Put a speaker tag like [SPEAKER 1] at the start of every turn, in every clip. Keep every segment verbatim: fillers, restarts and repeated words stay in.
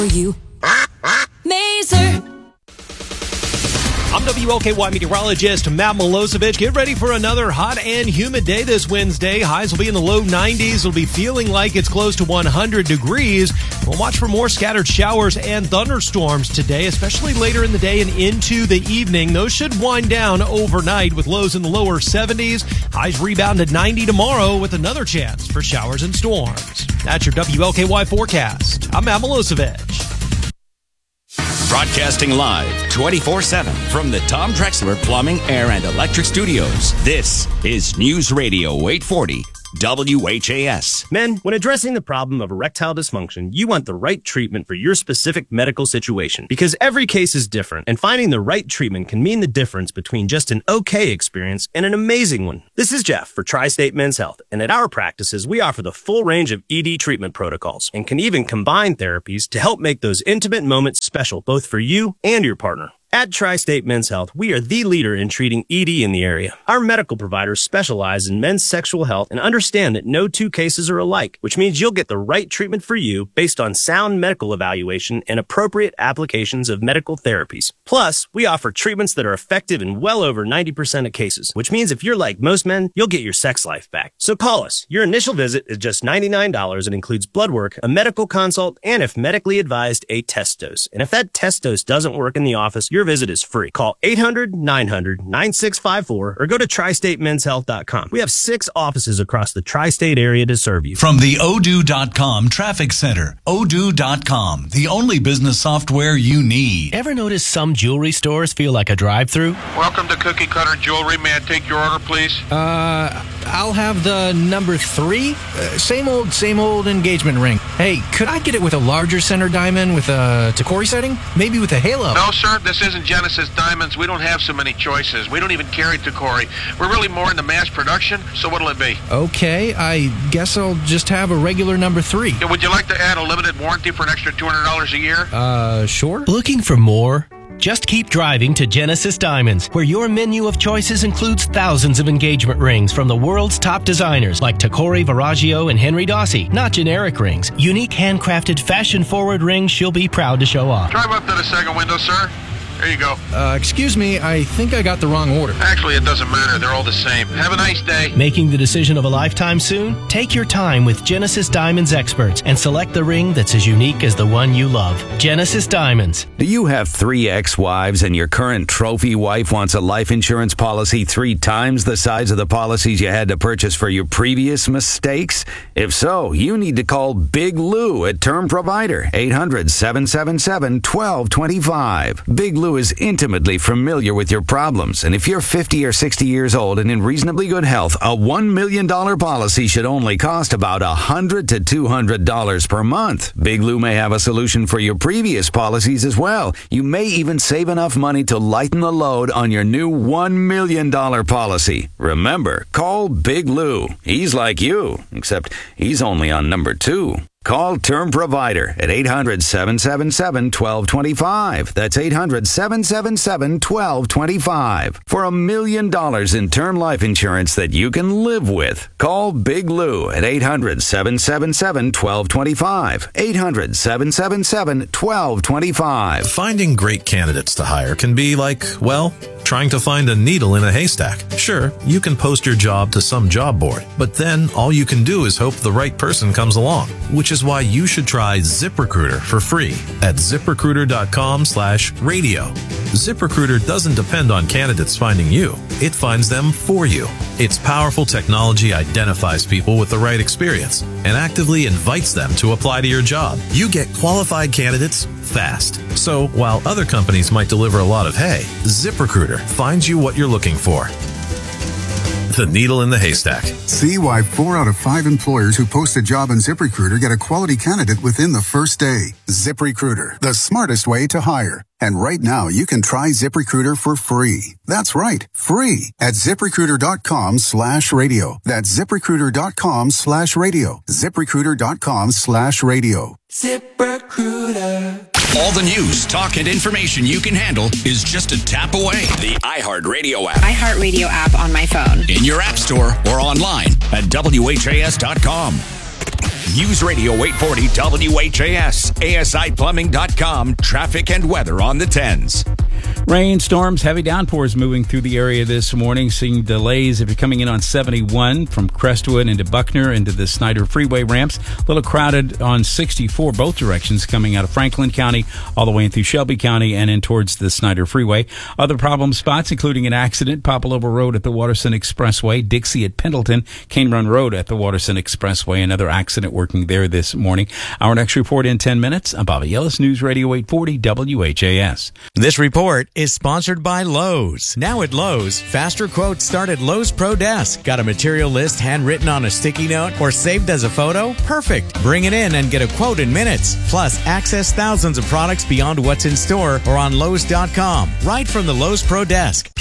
[SPEAKER 1] for you. Mazer.
[SPEAKER 2] I'm W L K Y meteorologist Matt Milosevic. Get ready for another hot and humid day this Wednesday. Highs will be in the low nineties. It'll be feeling like it's close to one hundred degrees. We'll watch for more scattered showers and thunderstorms today, especially later in the day and into the evening. Those should wind down overnight with lows in the lower seventies. Highs rebound to ninety tomorrow with another chance for showers and storms. That's your W L K Y forecast. I'm Matt Milosevic.
[SPEAKER 3] Broadcasting live twenty-four seven from the Tom Drexler Plumbing, Air, and Electric Studios. This is News Radio eight forty W H A S.
[SPEAKER 4] Men, when addressing the problem of erectile dysfunction, you want the right treatment for your specific medical situation. Because every case is different, and finding the right treatment can mean the difference between just an okay experience and an amazing one. This is Jeff for Tri-State Men's Health, and at our practices, we offer the full range of E D treatment protocols, and can even combine therapies to help make those intimate moments special, both for you and your partner. At Tri-State Men's Health, we are the leader in treating E D in the area. Our medical providers specialize in men's sexual health and understand that no two cases are alike, which means you'll get the right treatment for you based on sound medical evaluation and appropriate applications of medical therapies. Plus, we offer treatments that are effective in well over ninety percent of cases, which means if you're like most men, you'll get your sex life back. So call us. Your initial visit is just ninety-nine dollars and includes blood work, a medical consult, and if medically advised, a test dose. And if that test dose doesn't work in the office, you're Your visit is free. Call eight hundred, nine hundred, nine six five four or go to tri state men's health dot com. We have six offices across the tri-state area to serve you.
[SPEAKER 5] From the odoo dot com Traffic Center, odoo dot com, the only business software you need.
[SPEAKER 6] Ever notice some jewelry stores feel like a drive-thru?
[SPEAKER 7] Welcome to Cookie Cutter Jewelry. May I take your order, please?
[SPEAKER 8] Uh, I'll have the number three. Uh, same old, same old engagement ring. Hey, could I get it with a larger center diamond with a Tacori setting? Maybe with a halo?
[SPEAKER 7] No, sir. This isn't Genesis Diamonds. We don't have so many choices. We don't even carry Tacori. We're really more into mass production, so what'll it be?
[SPEAKER 8] Okay, I guess I'll just have a regular number three.
[SPEAKER 7] Yeah, would you like to add a limited warranty for an extra two hundred dollars a year?
[SPEAKER 8] Uh, sure.
[SPEAKER 6] Looking for more? Just keep driving to Genesis Diamonds, where your menu of choices includes thousands of engagement rings from the world's top designers like Tacori, Verragio, and Henry Dossi. Not generic rings, unique handcrafted, fashion-forward rings she'll be proud to show off.
[SPEAKER 7] Drive up to the second window, sir. There you go.
[SPEAKER 8] Uh, excuse me, I think I got the wrong order.
[SPEAKER 7] Actually, it doesn't matter. They're all the same. Have a nice day.
[SPEAKER 6] Making the decision of a lifetime soon? Take your time with Genesis Diamonds experts and select the ring that's as unique as the one you love. Genesis Diamonds.
[SPEAKER 3] Do you have three ex-wives and your current trophy wife wants a life insurance policy three times the size of the policies you had to purchase for your previous mistakes? If so, you need to call Big Lou at Term Provider, eight hundred, seven seven seven, one two two five. Big Lou is intimately familiar with your problems, and if you're fifty or sixty years old and in reasonably good health, a one million dollars policy should only cost about one hundred to two hundred dollars per month. Big Lou may have a solution for your previous policies as well. You may even save enough money to lighten the load on your new one million dollars policy. Remember, call Big Lou. He's like you, except he's only on number two. Call Term Provider at eight hundred, seven seven seven, one two two five. That's eight hundred, seven seven seven, one two two five. For a million dollars in term life insurance that you can live with. Call Big Lou at eight hundred, seven seven seven, one two two five. eight hundred, seven seven seven, one two two five.
[SPEAKER 9] Finding great candidates to hire can be like, well, trying to find a needle in a haystack. Sure, you can post your job to some job board, but then all you can do is hope the right person comes along, which is why you should try ZipRecruiter for free at zip recruiter dot com slash radio. ZipRecruiter doesn't depend on candidates finding you. It finds them for you. Its powerful technology identifies people with the right experience and actively invites them to apply to your job. You get qualified candidates fast. So while other companies might deliver a lot of hay, ZipRecruiter finds you what you're looking for. The needle in the haystack.
[SPEAKER 10] See why four out of five employers who post a job on ZipRecruiter get a quality candidate within the first day. ZipRecruiter, the smartest way to hire. And right now, you can try ZipRecruiter for free. That's right, free at ZipRecruiter.com slash radio. That's ZipRecruiter.com slash radio. ZipRecruiter.com slash radio.
[SPEAKER 3] ZipRecruiter. All the news, talk, and information you can handle is just a tap away. The iHeartRadio app.
[SPEAKER 11] iHeartRadio app on my phone.
[SPEAKER 3] In your app store or online at W H A S dot com.
[SPEAKER 11] News Radio eight forty W H A S, A S I plumbing dot com, traffic and weather on the tens.
[SPEAKER 12] Rainstorms, heavy downpours moving through the area this morning. Seeing delays if you're coming in on seventy-one from Crestwood into Buckner into the Snyder Freeway ramps. A little crowded on sixty-four, both directions coming out of Franklin County all the way in through Shelby County and in towards the Snyder Freeway. Other problem spots including an accident, Popolover Road at the Waterson Expressway, Dixie at Pendleton, Cane Run Road at the Waterson Expressway. Another accident working there this morning. Our next report in ten minutes. I'm Bobby Ellis, News Radio eight forty W H A S.
[SPEAKER 13] This report is sponsored by Lowe's. Now at Lowe's, faster quotes start at Lowe's Pro Desk. Got a material list handwritten on a sticky note or saved as a photo? Perfect. Bring it in and get a quote in minutes. Plus, access thousands of products beyond what's in store or on Lowe's dot com. Right from the Lowe's Pro Desk.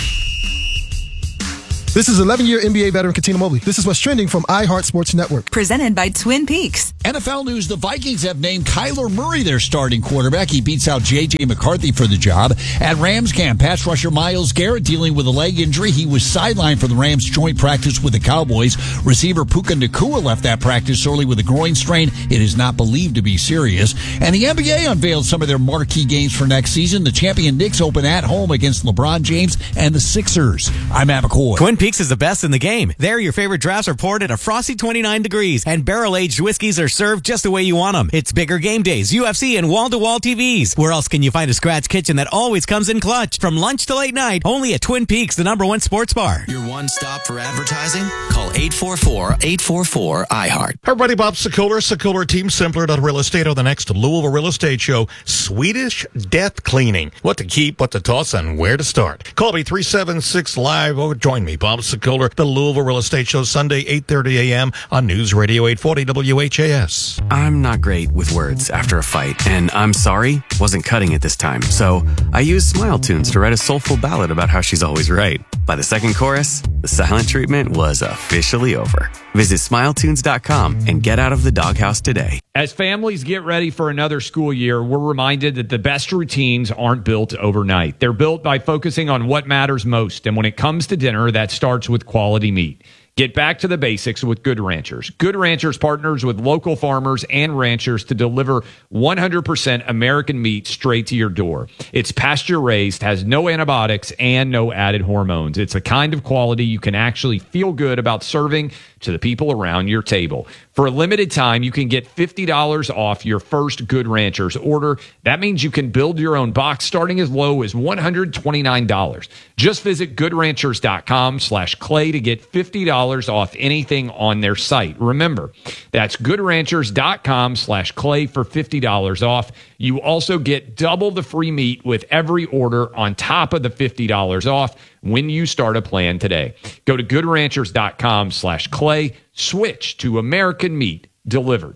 [SPEAKER 14] This is eleven-year N B A veteran Katina Mobley. This is what's trending from iHeart Sports Network.
[SPEAKER 15] Presented by Twin Peaks.
[SPEAKER 16] N F L news, the Vikings have named Kyler Murray their starting quarterback. He beats out J J McCarthy for the job. At Rams camp, pass rusher Myles Garrett dealing with a leg injury. He was sidelined for the Rams joint practice with the Cowboys. Receiver Puka Nacua left that practice early with a groin strain. It is not believed to be serious. And the N B A unveiled some of their marquee games for next season. The champion Knicks open at home against LeBron James and the Sixers. I'm Matt McCoy.
[SPEAKER 13] Twin Peaks is the best in the game. There, your favorite drafts are poured at a frosty twenty-nine degrees, and barrel-aged whiskeys are served just the way you want them. It's bigger game days, U F C, and wall-to-wall T Vs. Where else can you find a scratch kitchen that always comes in clutch? From lunch to late night, only at Twin Peaks, the number one sports bar.
[SPEAKER 17] Your one stop for advertising? Call eight four four, eight four four, I heart.
[SPEAKER 18] Hi, everybody. Bob Sokoler, Sokoler Team Simpler Real Estate on the next Louisville Real Estate Show. Swedish death cleaning. What to keep, what to toss, and where to start. Call me three seven six live or join me, Bob Sokoler, the Louisville Real Estate Show, Sunday, eight thirty a.m. on News Radio eight forty W H A S.
[SPEAKER 19] I'm not great with words after a fight, and I'm sorry wasn't cutting it this time. So I used Smile Tunes to write a soulful ballad about how she's always right. By the second chorus, the silent treatment was officially over. Visit smile tunes dot com and get out of the doghouse today.
[SPEAKER 20] As families get ready for another school year, we're reminded that the best routines aren't built overnight. They're built by focusing on what matters most. And when it comes to dinner, that starts with quality meat. Get back to the basics with Good Ranchers. Good Ranchers partners with local farmers and ranchers to deliver one hundred percent American meat straight to your door. It's pasture-raised, has no antibiotics, and no added hormones. It's a kind of quality you can actually feel good about serving to the people around your table. For a limited time, you can get fifty dollars off your first Good Ranchers order. That means you can build your own box starting as low as one hundred twenty-nine dollars. Just visit good ranchers dot com slash clay to get fifty dollars off anything on their site. Remember, that's good ranchers dot com slash clay for fifty dollars off. You also get double the free meat with every order on top of the fifty dollars off when you start a plan today. Go to good ranchers dot com slash clay. Switch to American meat delivered.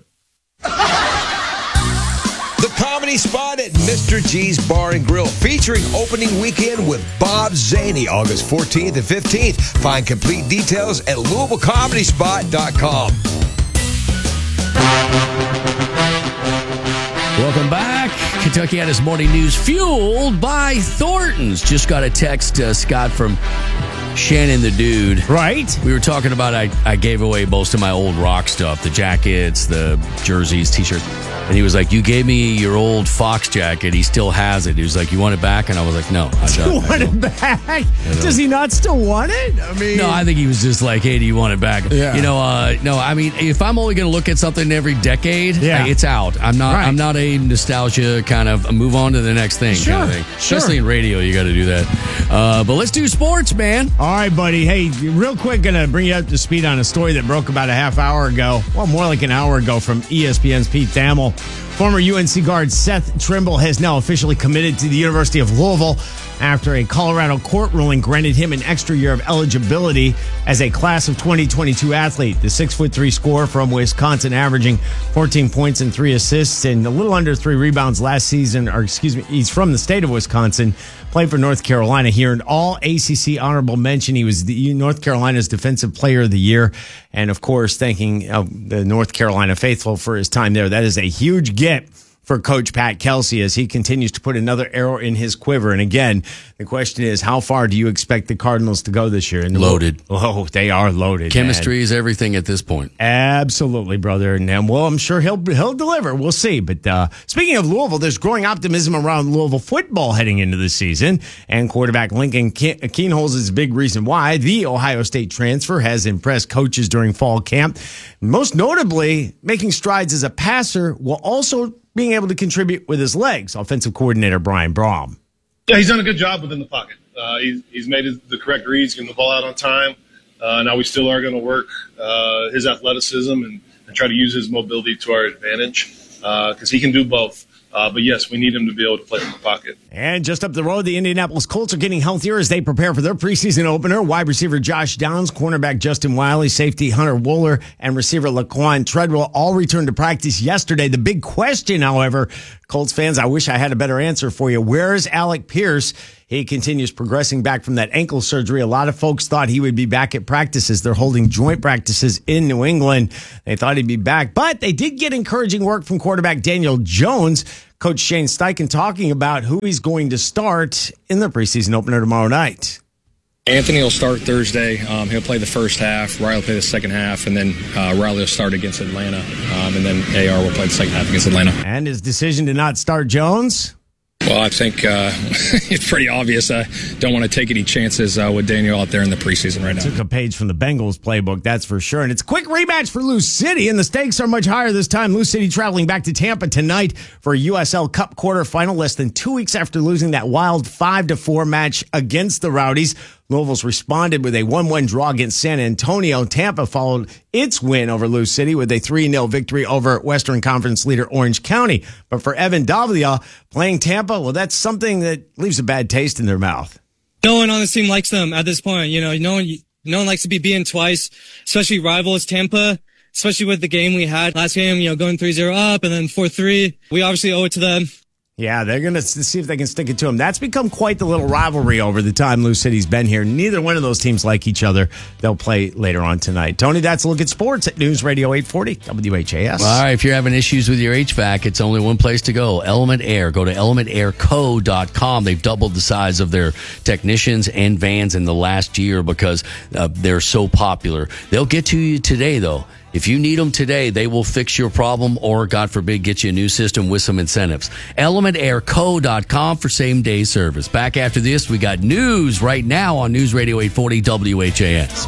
[SPEAKER 21] The Comedy Spot at Mister G's Bar and Grill, featuring opening weekend with Bob Zaney, August fourteenth and fifteenth. Find complete details at louisville comedy spot dot com.
[SPEAKER 22] Welcome back. Kentucky Honest Morning News, fueled by Thornton's. Just got a text, uh, Scott, from Shannon the Dude.
[SPEAKER 23] Right.
[SPEAKER 22] We were talking about I, I gave away most of my old rock stuff, the jackets, the jerseys, T-shirts. And he was like, you gave me your old Fox jacket. He still has it. He was like, you want it back? And I was like, no. I
[SPEAKER 23] Do you
[SPEAKER 22] don't,
[SPEAKER 23] want it back? Does he not still want it? I mean,
[SPEAKER 22] no, I think he was just like, hey, do you want it back?
[SPEAKER 23] Yeah.
[SPEAKER 22] You know, uh, no, I mean, if I'm only going to look at something every decade,
[SPEAKER 23] Yeah.
[SPEAKER 22] hey, it's out. I'm not
[SPEAKER 23] Right.
[SPEAKER 22] I'm not a nostalgia kind of move on to the next thing
[SPEAKER 23] Sure,
[SPEAKER 22] kind of thing.
[SPEAKER 23] sure.
[SPEAKER 22] Especially in radio, you got to do that. Uh, but let's do sports, man.
[SPEAKER 23] All right, buddy. Hey, real quick, going to bring you up to speed on a story that broke about a half hour ago. Well, more like an hour ago from E S P N's Pete Thamel. Former U N C guard Seth Trimble has now officially committed to the University of Louisville after a Colorado court ruling granted him an extra year of eligibility as a class of twenty twenty-two athlete. The six foot three scorer from Wisconsin, averaging fourteen points and three assists and a little under three rebounds last season, or excuse me, he's from the state of Wisconsin, played for North Carolina here, an all A C C honorable mention. He was the North Carolina's Defensive Player of the Year. And of course, thanking uh, the North Carolina faithful for his time there. That is a huge get for Coach Pat Kelsey as he continues to put another arrow in his quiver. And again, the question is, how far do you expect the Cardinals to go this year? And
[SPEAKER 22] Loaded.
[SPEAKER 23] Oh, they are loaded.
[SPEAKER 22] Chemistry
[SPEAKER 23] man.
[SPEAKER 22] is everything at this point.
[SPEAKER 23] Absolutely, brother. And um, well, I'm sure he'll he'll deliver. We'll see. But uh, speaking of Louisville, there's growing optimism around Louisville football heading into the season. And quarterback Lincoln Ke- Keenholz is a big reason why. The Ohio State transfer has impressed coaches during fall camp. Most notably, making strides as a passer while also being able to contribute with his legs. Offensive coordinator Brian Brom.
[SPEAKER 1] Yeah, he's done a good job within the pocket. Uh, he's, he's made his, the correct reads, getting the ball out on time. Uh, now we still are going to work uh, his athleticism and, and try to use his mobility to our advantage because uh, he can do both. Uh, but, yes, we need him to be able to play in the pocket.
[SPEAKER 23] And just up the road, the Indianapolis Colts are getting healthier as they prepare for their preseason opener. Wide receiver Josh Downs, cornerback Justin Wiley, safety Hunter Wooler, and receiver Laquan Treadwell all returned to practice yesterday. The big question, however, Colts fans, I wish I had a better answer for you. Where is Alec Pierce? He continues progressing back from that ankle surgery. A lot of folks thought he would be back at practices. They're holding joint practices in New England. They thought he'd be back, but they did get encouraging work from quarterback Daniel Jones. Coach Shane Steichen talking about who he's going to start in the preseason opener tomorrow night.
[SPEAKER 2] Anthony will start Thursday. Um, he'll play the first half. Riley will play the second half, and then uh, Riley will start against Atlanta, um, and then A R will play the second half against Atlanta.
[SPEAKER 23] And his decision to not start Jones?
[SPEAKER 2] Well, I think uh, it's pretty obvious. I don't want to take any chances uh, with Daniel out there in the preseason right now.
[SPEAKER 23] Took a page from the Bengals playbook, that's for sure. And it's a quick rematch for Lou City, and the stakes are much higher this time. Lou City traveling back to Tampa tonight for a U S L Cup quarterfinal, less than two weeks after losing that wild five to four match against the Rowdies. Louisville's responded with a one one draw against San Antonio. Tampa followed its win over Lou City with a three nil victory over Western Conference leader Orange County. But for Evan Davila, playing Tampa, well, that's something that leaves a bad taste in their mouth.
[SPEAKER 15] No one on this team likes them at this point. You know, no one, no one likes to be beaten twice, especially rivals Tampa, especially with the game we had last game, you know, going three zero up and then four three. We obviously owe it to them.
[SPEAKER 23] Yeah, they're going to see if they can stick it to him. That's become quite the little rivalry over the time Lou City's been here. Neither one of those teams like each other. They'll play later on tonight. Tony, that's a look at sports at News Radio eight forty W H A S.
[SPEAKER 22] All right, if you're having issues with your H V A C, it's only one place to go, Element Air. Go to element air co dot com. They've doubled the size of their technicians and vans in the last year because uh, they're so popular. They'll get to you today, though. If you need them today, they will fix your problem or, God forbid, get you a new system with some incentives. element air co dot com for same-day service. Back after this, we got news right now on News Radio eight forty W H A S.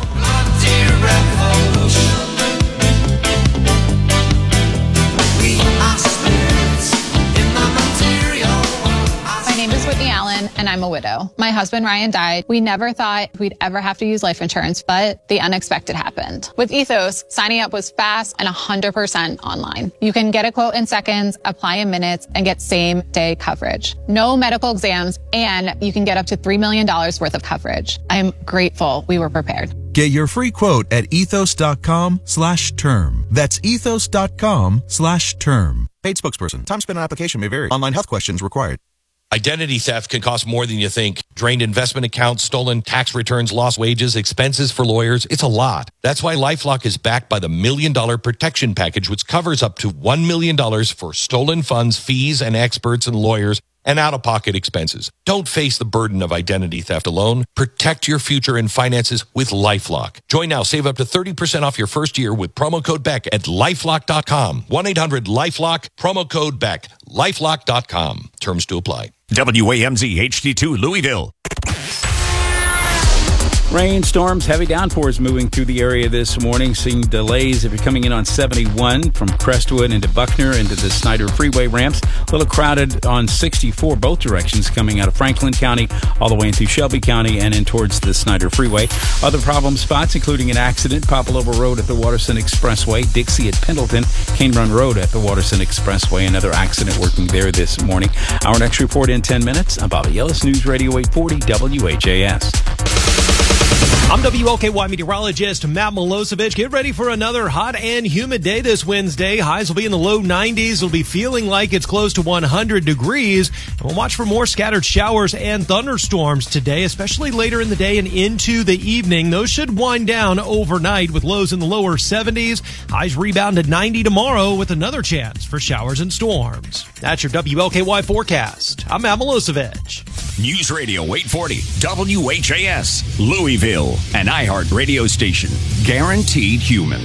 [SPEAKER 24] And I'm a widow. My husband, Ryan, died. We never thought we'd ever have to use life insurance, but the unexpected happened. With Ethos, signing up was fast and one hundred percent online. You can get a quote in seconds, apply in minutes, and get same-day coverage. No medical exams, and you can get up to three million dollars worth of coverage. I'm grateful we were prepared.
[SPEAKER 25] Get your free quote at ethos.com slash term. That's ethos.com slash term. Paid spokesperson. Time spent on application may vary. Online health questions required.
[SPEAKER 26] Identity theft can cost more than you think. Drained investment accounts, stolen tax returns, lost wages, expenses for lawyers. It's a lot. That's why LifeLock is backed by the Million Dollar Protection Package, which covers up to one million dollars for stolen funds, fees, and experts and lawyers, and out-of-pocket expenses. Don't face the burden of identity theft alone. Protect your future and finances with LifeLock. Join now. Save up to thirty percent off your first year with promo code Beck at lifelock dot com. one eight hundred lifelock, promo code Beck. lifelock dot com. Terms to apply.
[SPEAKER 11] W A M Z H D two Louisville.
[SPEAKER 12] Rain, storms, heavy downpours moving through the area this morning. Seeing delays if you're coming in on seventy-one from Crestwood into Buckner into the Snyder Freeway ramps. A little crowded on sixty-four, both directions coming out of Franklin County all the way into Shelby County and in towards the Snyder Freeway. Other problem spots including an accident, Popolover Road at the Waterson Expressway, Dixie at Pendleton, Cane Run Road at the Waterson Expressway. Another accident working there this morning. Our next report in ten minutes. I'm Bobby Ellis, News Radio eight forty W H A S.
[SPEAKER 4] I'm W L K Y meteorologist Matt Milosevic. Get ready for another hot and humid day this Wednesday. Highs will be in the low nineties. It'll be feeling like it's close to one hundred degrees. And we'll watch for more scattered showers and thunderstorms today, especially later in the day and into the evening. Those should wind down overnight with lows in the lower seventies. Highs rebound to ninety tomorrow with another chance for showers and storms. That's your W L K Y forecast. I'm Matt Milosevic.
[SPEAKER 11] News Radio eight forty, W H A S, Louisville, an iHeart radio station. Guaranteed human.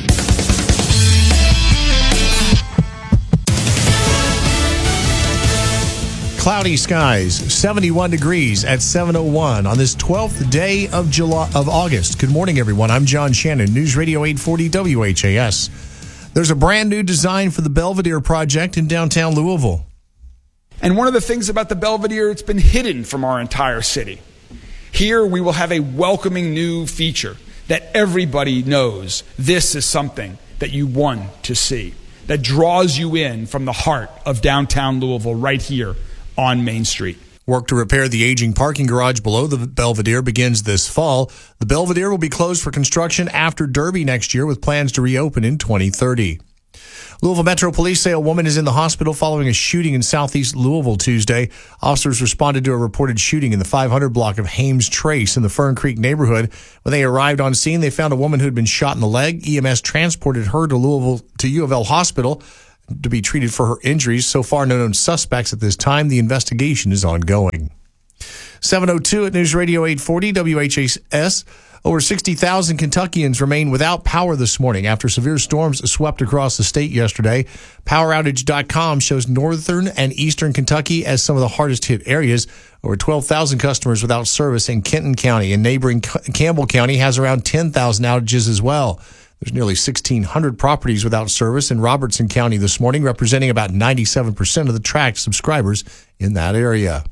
[SPEAKER 5] Cloudy skies, seventy-one degrees at seven oh one on this twelfth day of July of August. Good morning, everyone. I'm John Shannon, News Radio eight forty W H A S. There's a brand new design for the Belvedere project in downtown Louisville.
[SPEAKER 6] And one of the things about the Belvedere, it's been hidden from our entire city. Here we will have a welcoming new feature that everybody knows this is something that you want to see, that draws you in from the heart of downtown Louisville right here on Main Street.
[SPEAKER 5] Work to repair the aging parking garage below the Belvedere begins this fall. The Belvedere will be closed for construction after Derby next year with plans to reopen in twenty thirty. Louisville Metro Police say a woman is in the hospital following a shooting in southeast Louisville Tuesday. Officers responded to a reported shooting in the five hundred block of Hames Trace in the Fern Creek neighborhood. When they arrived on scene, they found a woman who had been shot in the leg. E M S transported her to Louisville to U of L Hospital to be treated for her injuries. So far, no known suspects at this time. The investigation is ongoing. seven oh two at News Radio eight forty W H A S. Over sixty thousand Kentuckians remain without power this morning after severe storms swept across the state yesterday. Power Outage dot com shows northern and eastern Kentucky as some of the hardest hit areas. Over twelve thousand customers without service in Kenton County, and neighboring Campbell County has around ten thousand outages as well. There's nearly sixteen hundred properties without service in Robertson County this morning, representing about ninety-seven percent of the tract subscribers in that area.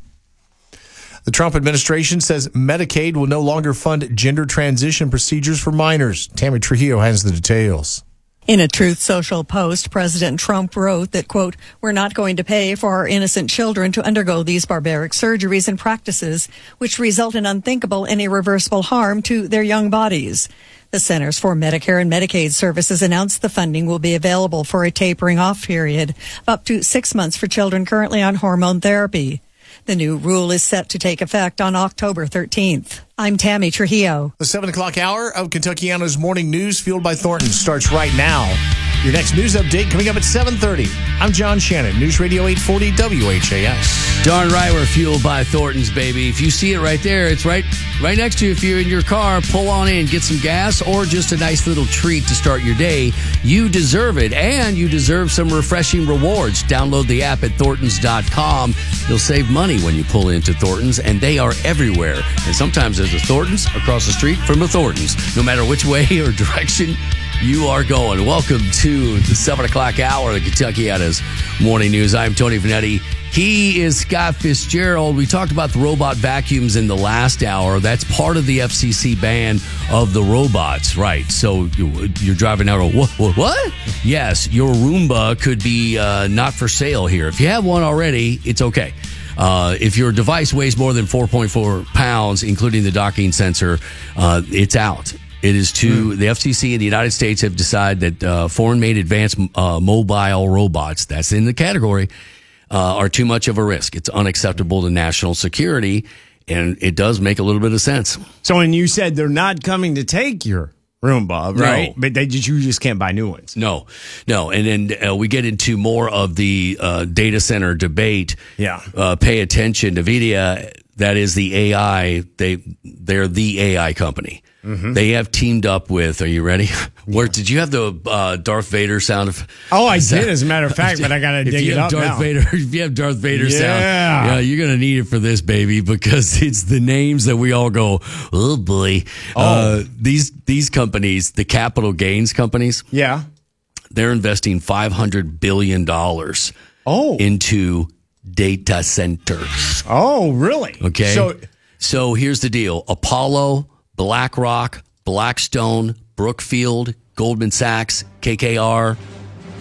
[SPEAKER 5] The Trump administration says Medicaid will no longer fund gender transition procedures for minors. Tammy Trujillo has the details.
[SPEAKER 7] In a Truth Social post, President Trump wrote that, quote, "We're not going to pay for our innocent children to undergo these barbaric surgeries and practices, which result in unthinkable and irreversible harm to their young bodies." The Centers for Medicare and Medicaid Services announced the funding will be available for a tapering off period of up to six months for children currently on hormone therapy. The new rule is set to take effect on October thirteenth. I'm Tammy Trujillo.
[SPEAKER 5] The seven o'clock hour of Kentuckiana's morning news, fueled by Thornton, starts right now. Your next news update coming up at seven thirty. I'm John Shannon, News Radio eight forty W H A S.
[SPEAKER 22] Darn right we're fueled by Thornton's, baby. If you see it right there, it's right right next to you. If you're in your car, pull on in, get some gas, or just a nice little treat to start your day. You deserve it, and you deserve some refreshing rewards. Download the app at Thorntons dot com. You'll save money when you pull into Thornton's, and they are everywhere. And sometimes there's a Thornton's across the street from a Thornton's, no matter which way or direction you are going. Welcome to the seven o'clock hour of the Kentuckiana's Morning News. I'm Tony Vanetti. He is Scott Fitzgerald. We talked about the robot vacuums in the last hour. That's part of the F C C ban of the robots, right? So you're driving out, what? What? what? Yes, your Roomba could be uh, not for sale here. If you have one already, it's okay. Uh, if your device weighs more than four point four pounds, including the docking sensor, uh, it's out. It is to, the F C C in the United States have decided that uh, foreign-made advanced uh, mobile robots, that's in the category, uh, are too much of a risk. It's unacceptable to national security, and it does make a little bit of sense.
[SPEAKER 23] So when you said they're not coming to take your Roomba, right? No. But they, you just can't buy new ones.
[SPEAKER 22] No, no. And then uh, we get into more of the uh, data center debate.
[SPEAKER 23] Yeah.
[SPEAKER 22] Uh, pay attention. NVIDIA, that is the A I, they, they're the A I company. Mm-hmm. They have teamed up with, are you ready? Where did you have the uh, Darth Vader sound of?
[SPEAKER 23] Oh, I did, as a matter of fact, but I got to dig it up
[SPEAKER 22] Darth
[SPEAKER 23] now.
[SPEAKER 22] Vader, if you have Darth Vader
[SPEAKER 23] yeah.
[SPEAKER 22] sound, yeah, you're going to need it for this, baby, because it's the names that we all go, oh boy. Oh. Uh, these, these companies, the capital gains companies,
[SPEAKER 23] yeah,
[SPEAKER 22] they're investing five hundred billion dollars
[SPEAKER 23] oh.
[SPEAKER 22] into data centers.
[SPEAKER 23] Oh, really?
[SPEAKER 22] Okay.
[SPEAKER 23] So,
[SPEAKER 22] so here's the deal. Apollo, BlackRock, Blackstone, Brookfield, Goldman Sachs, K K R,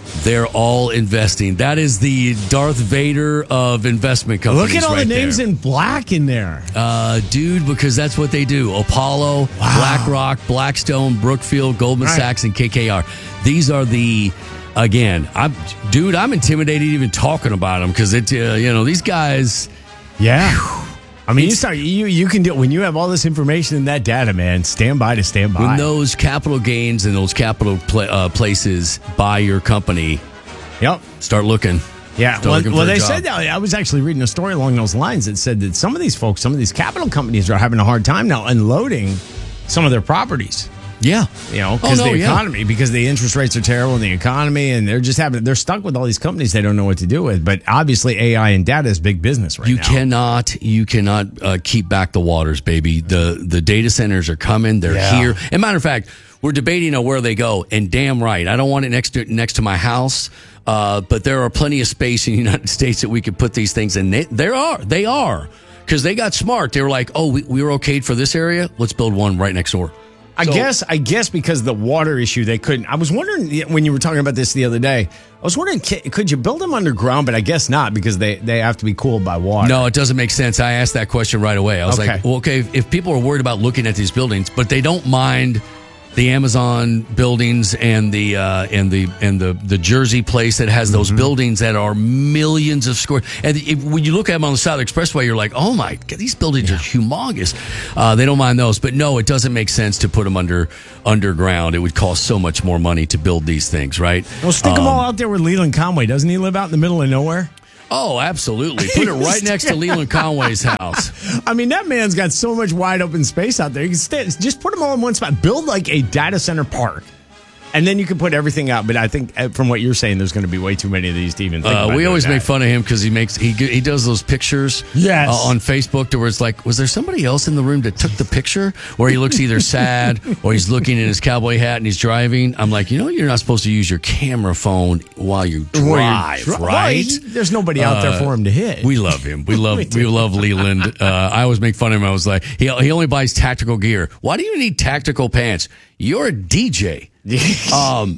[SPEAKER 22] They're all investing. That is the Darth Vader of investment companies.
[SPEAKER 23] Look at all
[SPEAKER 22] right
[SPEAKER 23] the names
[SPEAKER 22] there.
[SPEAKER 23] in black in there.
[SPEAKER 22] Uh, dude, because that's what they do. Apollo, wow. BlackRock, Blackstone, Brookfield, Goldman
[SPEAKER 23] right.
[SPEAKER 22] Sachs, and K K R. These are the, again, I'm, dude, I'm intimidated even talking about them because, it, uh, you know, these guys.
[SPEAKER 23] Yeah. Whew, I mean, you start you you can do when you have all this information in that data, man. Stand by to stand by.
[SPEAKER 22] When those capital gains and those capital pla- uh, places buy your company,
[SPEAKER 23] yep,
[SPEAKER 22] start looking.
[SPEAKER 23] Yeah,
[SPEAKER 22] start
[SPEAKER 23] well,
[SPEAKER 22] looking
[SPEAKER 23] well
[SPEAKER 22] for a
[SPEAKER 23] they
[SPEAKER 22] job.
[SPEAKER 23] said that. I was actually reading a story along those lines that said that some of these folks, some of these capital companies, are having a hard time now unloading some of their properties.
[SPEAKER 22] Yeah,
[SPEAKER 23] you know, because
[SPEAKER 22] oh, no,
[SPEAKER 23] the
[SPEAKER 22] yeah.
[SPEAKER 23] economy, because the interest rates are terrible in the economy, and they're just having they're stuck with all these companies they don't know what to do with. But obviously, A I and data is big business right
[SPEAKER 22] you
[SPEAKER 23] now.
[SPEAKER 22] You cannot, you cannot uh, keep back the waters, baby. The the data centers are coming; they're
[SPEAKER 23] Yeah.
[SPEAKER 22] here. As a matter of fact, we're debating on where they go, and damn right, I don't want it next to next to my house. Uh, but there are plenty of space in the United States that we could put these things in. They, there are, they are, because they got smart. They were like, "Oh, we, we were okayed for this area. Let's build one right next door."
[SPEAKER 23] I
[SPEAKER 22] So-
[SPEAKER 23] guess I guess because of the water issue, they couldn't. I was wondering when you were talking about this the other day. I was wondering, ca- could you build them underground? But I guess not because they, they have to be cooled by water.
[SPEAKER 22] No, it doesn't make sense. I asked that question right away. I was
[SPEAKER 23] Okay.
[SPEAKER 22] like, well, okay, if, if people are worried about looking at these buildings, but they don't mind the Amazon buildings and the uh, and the and the the Jersey place that has those
[SPEAKER 23] Mm-hmm.
[SPEAKER 22] buildings that are millions of square. And if, when you look at them on the side of the expressway, you're like, oh my God, these buildings are humongous. Uh, they don't mind those, but no, it doesn't make sense to put them under underground. It would cost so much more money to build these things, right?
[SPEAKER 23] Well, stick them
[SPEAKER 22] Um,
[SPEAKER 23] all out there with Leland Conway. Doesn't he live out in the middle of nowhere?
[SPEAKER 22] Oh, absolutely. Put it right next to Leland Conway's house.
[SPEAKER 23] I mean, that man's got so much wide open space out there. You can stay, just put them all in one spot. Build like a data center park. And then you can put everything out. But I think uh, from what you're saying, there's going to be way too many of these to even think
[SPEAKER 22] Uh,
[SPEAKER 23] about
[SPEAKER 22] we
[SPEAKER 23] doing
[SPEAKER 22] always
[SPEAKER 23] that.
[SPEAKER 22] make fun of him because he makes he he does those pictures
[SPEAKER 23] Yes.
[SPEAKER 22] uh, on Facebook to where it's like, was there somebody else in the room that took the picture? Where he looks either sad or he's looking in his cowboy hat and he's driving. I'm like, you know, you're not supposed to use your camera phone while you
[SPEAKER 23] While
[SPEAKER 22] drive,
[SPEAKER 23] you're dri-
[SPEAKER 22] right?
[SPEAKER 23] Well, he- there's nobody out there for him to hit.
[SPEAKER 22] We love him. We love
[SPEAKER 23] We
[SPEAKER 22] we,
[SPEAKER 23] do.
[SPEAKER 22] love Leland. Uh, I always make fun of him. I was like, he he only buys tactical gear. Why do you need tactical pants? You're a D J. um.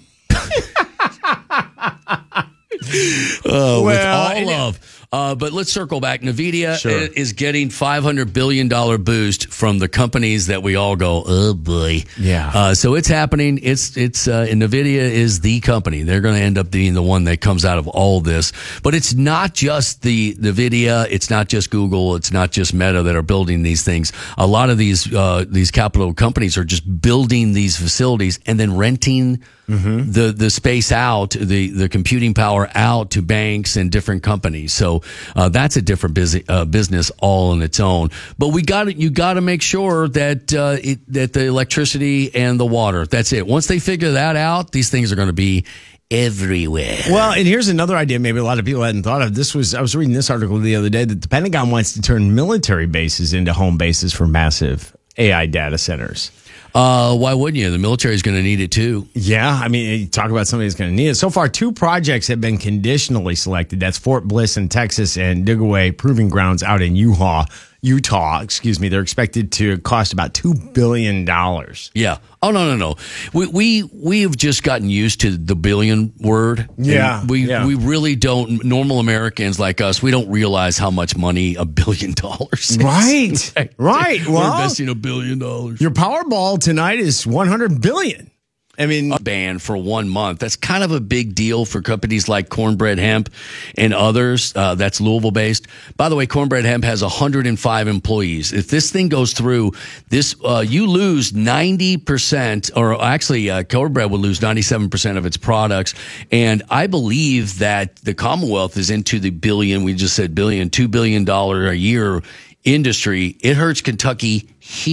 [SPEAKER 22] Uh, with
[SPEAKER 23] Well,
[SPEAKER 22] all
[SPEAKER 23] and-
[SPEAKER 22] love. Uh, but let's circle back. NVIDIA
[SPEAKER 23] Sure.
[SPEAKER 22] i- is getting five hundred billion dollars boost from the companies that we all go, oh boy.
[SPEAKER 23] Yeah.
[SPEAKER 22] Uh, so it's happening. It's, it's, uh, and NVIDIA is the company. They're going to end up being the one that comes out of all this. But it's not just the NVIDIA. It's not just Google. It's not just Meta that are building these things. A lot of these, uh, these capital companies are just building these facilities and then renting
[SPEAKER 23] Mm-hmm.
[SPEAKER 22] the the space out, the the computing power out to banks and different companies. So uh, that's a different busy, uh, business all on its own. But we got to you got to make sure that uh, it, that the electricity and the water. That's it. Once they figure that out, these things are going to be everywhere.
[SPEAKER 23] Well, and here's another idea maybe a lot of people hadn't thought of. This was I was reading this article the other day that the Pentagon wants to turn military bases into home bases for massive A I data centers.
[SPEAKER 22] Uh, why wouldn't you? The military is going to need it too.
[SPEAKER 23] Yeah, I mean, you talk about somebody that's going to need it. So far, two projects have been conditionally selected. That's Fort Bliss in Texas and Digaway Proving Grounds out in Utah. Utah, excuse me. They're expected to cost about two billion dollars.
[SPEAKER 22] Yeah. Oh no no no. We we we have just gotten used to the billion word.
[SPEAKER 23] Yeah,
[SPEAKER 22] And we
[SPEAKER 23] yeah.
[SPEAKER 22] we really don't. Normal Americans like us, we don't realize how much money a billion dollars is.
[SPEAKER 23] Right, right.
[SPEAKER 22] We're
[SPEAKER 23] Well,
[SPEAKER 22] investing a billion dollars.
[SPEAKER 23] your Powerball tonight is one hundred billion dollars. I mean,
[SPEAKER 22] Ban for one month. That's kind of a big deal for companies like Cornbread Hemp and others. Uh, that's Louisville based. By the way, Cornbread Hemp has one hundred five employees. If this thing goes through, this uh, you lose ninety percent, or actually, uh, Cornbread would lose ninety-seven percent of its products. And I believe that the Commonwealth is into the billion. We just said billion, two billion dollar a year industry. It hurts Kentucky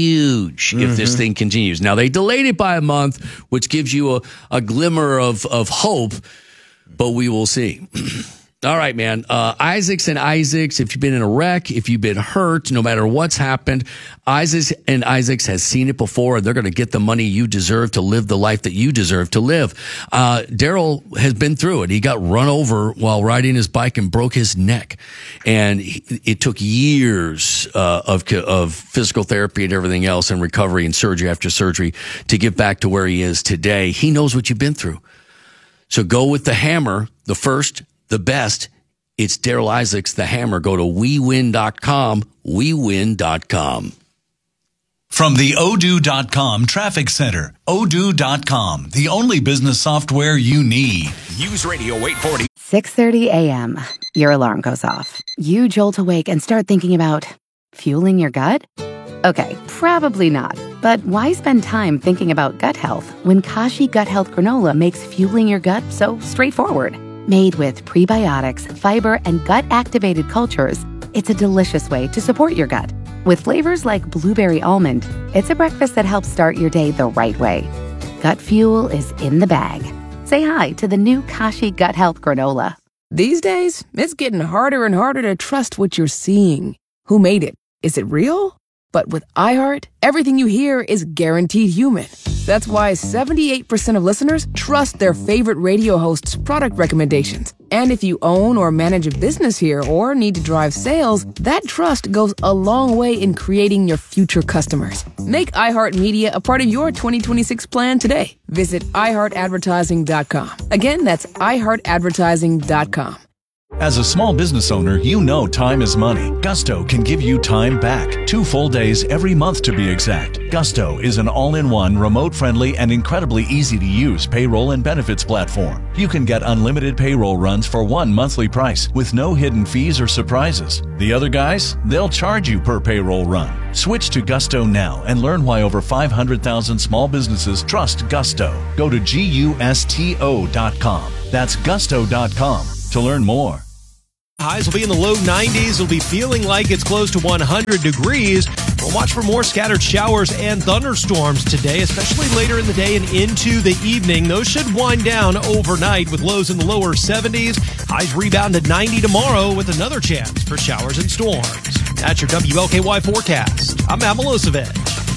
[SPEAKER 22] huge if this thing continues. Now they delayed it by a month, which gives you a, a glimmer of, of hope, but we will see. All right, man. Uh, Isaacs and Isaacs, if you've been in a wreck, if you've been hurt, no matter what's happened, Isaacs and Isaacs has seen it before, and they're going to get the money you deserve to live the life that you deserve to live. Uh, Daryl has been through it. He got run over while riding his bike and broke his neck. And he, it took years uh, of, of physical therapy and everything else and recovery and surgery after surgery to get back to where he is today. He knows what you've been through. So go with the hammer, the first, the best. It's Daryl Isaacs, the hammer. Go to we win dot com, we win dot com.
[SPEAKER 3] From the odoo dot com Traffic Center, odoo dot com, the only business software you need.
[SPEAKER 11] News Radio eight forty.
[SPEAKER 8] six thirty a.m. Your alarm goes off. You jolt awake and start thinking about fueling your gut? Okay, probably not. But why spend time thinking about gut health when Kashi Gut Health Granola makes fueling your gut so straightforward? Made with prebiotics, fiber, and gut-activated cultures, it's a delicious way to support your gut. With flavors like blueberry almond, it's a breakfast that helps start your day the right way. Gut fuel is in the bag. Say hi to the new Kashi Gut Health Granola.
[SPEAKER 9] These days, it's getting harder and harder to trust what you're seeing. Who made it? Is it real? But with iHeart, everything you hear is guaranteed human. That's why seventy-eight percent of listeners trust their favorite radio host's product recommendations. And if you own or manage a business here or need to drive sales, that trust goes a long way in creating your future customers. Make iHeartMedia a part of your twenty twenty-six plan today. Visit i heart advertising dot com. Again, that's i heart advertising dot com.
[SPEAKER 3] As a small business owner, you know time is money. Gusto can give you time back. Two full days every month to be exact. Gusto is an all-in-one, remote-friendly, and incredibly easy-to-use payroll and benefits platform. You can get unlimited payroll runs for one monthly price with no hidden fees or surprises. The other guys, they'll charge you per payroll run. Switch to Gusto now and learn why over five hundred thousand small businesses trust Gusto. Go to gusto dot com. That's gusto dot com to learn more.
[SPEAKER 4] Highs will be in the low nineties. It'll be feeling like it's close to one hundred degrees. We'll watch for more scattered showers and thunderstorms today, especially later in the day and into the evening. Those should wind down overnight with lows in the lower seventies. Highs rebound to ninety tomorrow with another chance for showers and storms. That's your W L K Y forecast. I'm Matt Milosevic.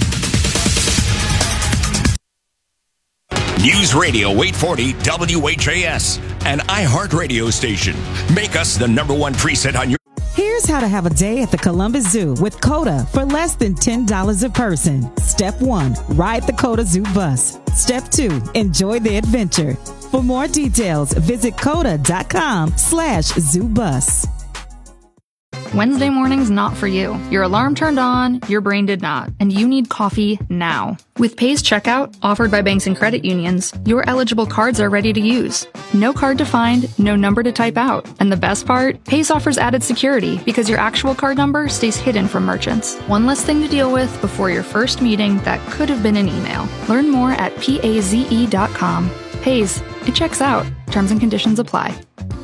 [SPEAKER 11] News Radio eight forty W H A S, an iHeart radio station. Make us the number one preset on your...
[SPEAKER 10] Here's how to have a day at the Columbus Zoo with COTA for less than ten dollars a person. Step one, ride the COTA Zoo bus. Step two, enjoy the adventure. For more details, visit coda dot com slash zoo bus.
[SPEAKER 14] Wednesday morning's not for you. Your alarm turned on, your brain did not, and you need coffee now. With Pace Checkout, offered by banks and credit unions, your eligible cards are ready to use. No card to find, no number to type out. And the best part? Pace offers added security because your actual card number stays hidden from merchants. One less thing to deal with before your first meeting that could have been an email. Learn more at paze dot com. Pace, it checks out. Terms and conditions apply.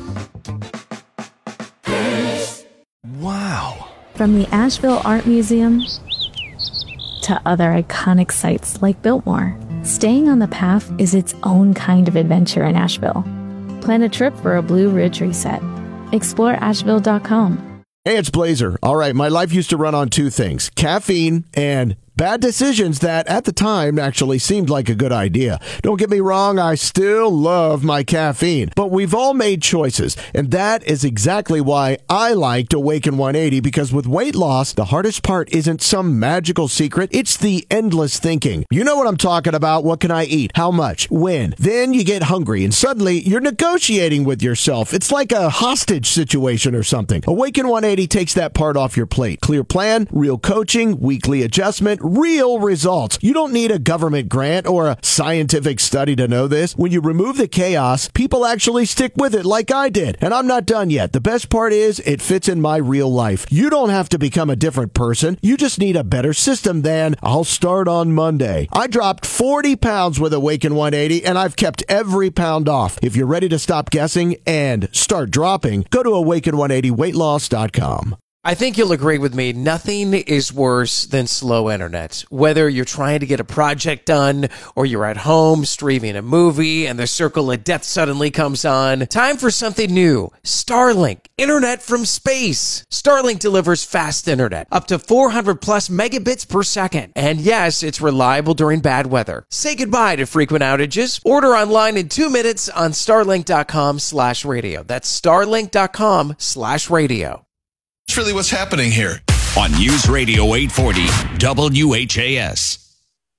[SPEAKER 16] Wow. From the Asheville Art Museum to other iconic sites like Biltmore, staying on the path is its own kind of adventure in Asheville. Plan a trip for a Blue Ridge reset. Explore asheville dot com.
[SPEAKER 27] Hey, it's Blazer. All right, my life used to run on two things, caffeine and bad decisions that at the time actually seemed like a good idea. Don't get me wrong, I still love my caffeine, but we've all made choices, and that is exactly why I liked Awaken one eighty, because with weight loss, the hardest part isn't some magical secret, it's the endless thinking. You know what I'm talking about. What can I eat? How much? When? Then you get hungry, and suddenly you're negotiating with yourself. It's like a hostage situation or something. Awaken one eighty takes that part off your plate. Clear plan, real coaching, weekly adjustment, real results. You don't need a government grant or a scientific study to know this. When you remove the chaos, people actually stick with it like I did. And I'm not done yet. The best part is it fits in my real life. You don't have to become a different person. You just need a better system than I'll start on Monday. I dropped forty pounds with Awaken one eighty, and I've kept every pound off. If you're ready to stop guessing and start dropping, go to awaken one eighty weight loss dot com.
[SPEAKER 28] I think you'll agree with me. Nothing is worse than slow internet. Whether you're trying to get a project done or you're at home streaming a movie and the circle of death suddenly comes on, time for something new. Starlink, internet from space. Starlink delivers fast internet, up to four hundred plus megabits per second. And yes, it's reliable during bad weather. Say goodbye to frequent outages. Order online in two minutes on starlink dot com slash radio. That's starlink dot com slash radio.
[SPEAKER 11] That's really what's happening here. On News Radio eight forty W H A S.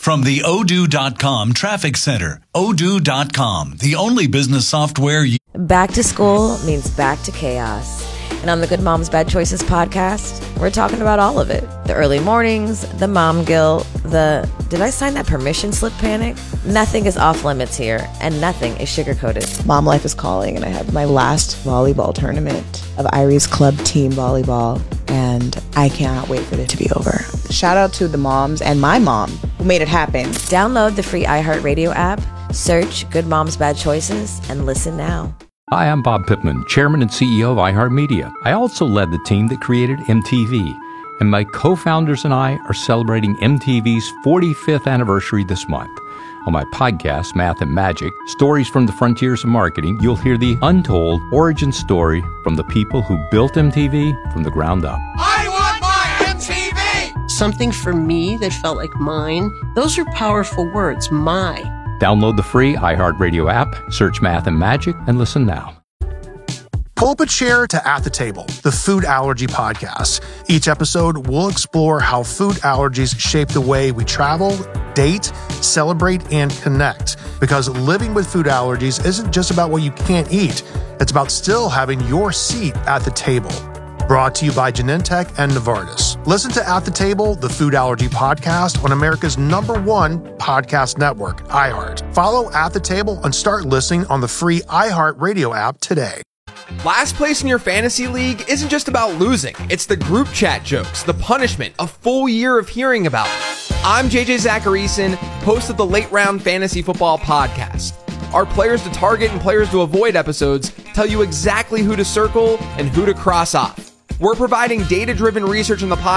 [SPEAKER 3] From the odoo dot com Traffic Center, odoo dot com, the only business software you...
[SPEAKER 1] Back to school means back to chaos. And on the Good Moms Bad Choices podcast, we're talking about all of it. The early mornings, the mom guilt, the did I sign that permission slip panic? Nothing is off limits here, and nothing is sugar-coated.
[SPEAKER 2] Mom life is calling, and I have my last volleyball tournament of Irie's club team volleyball, and I cannot wait for it to be over. Shout out to the moms and my mom who made it happen.
[SPEAKER 1] Download the free iHeartRadio app, search Good Moms Bad Choices, and listen now.
[SPEAKER 13] Hi, I'm Bob Pittman, Chairman and C E O of iHeartMedia. I also led the team that created M T V, and my co-founders and I are celebrating M T V's forty-fifth anniversary this month. On my podcast, Math and Magic, Stories from the Frontiers of Marketing, you'll hear the untold origin story from the people who built M T V from the ground up.
[SPEAKER 17] I want my M T V! Something for me that felt like mine. Those are powerful words, my.
[SPEAKER 13] Download the free iHeartRadio app, search Math and Magic, and listen now.
[SPEAKER 5] Pull up a chair to At the Table, the food allergy podcast. Each episode, we'll explore how food allergies shape the way we travel, date, celebrate, and connect. Because living with food allergies isn't just about what you can't eat. It's about still having your seat at the table. Brought to you by Genentech and Novartis. Listen to At the Table, the food allergy podcast on America's number one podcast network, iHeart. Follow At the Table and start listening on the free iHeartRadio app today.
[SPEAKER 18] Last place in your fantasy league isn't just about losing. It's the group chat jokes, the punishment, a full year of hearing about it. I'm J J Zacharyson, host of the Late Round Fantasy Football Podcast. Our players to target and players to avoid episodes tell you exactly who to circle and who to cross off. We're providing data-driven research on the podcast